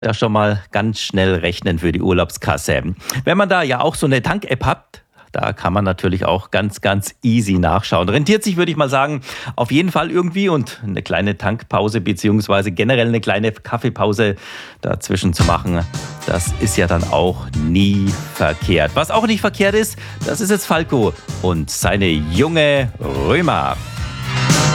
ja schon mal ganz schnell rechnen für die Urlaubskasse. Wenn man da ja auch so eine Tank-App hat, da kann man natürlich auch ganz, ganz easy nachschauen. Rentiert sich, würde ich mal sagen, auf jeden Fall irgendwie, und eine kleine Tankpause beziehungsweise generell eine kleine Kaffeepause dazwischen zu machen, das ist ja dann auch nie verkehrt. Was auch nicht verkehrt ist, das ist jetzt Falco und seine junge Römer.